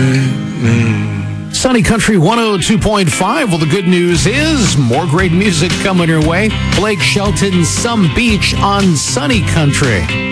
Sunny Country 102.5. Well, the good news is more great music coming your way. Blake Shelton's Some Beach on Sunny Country.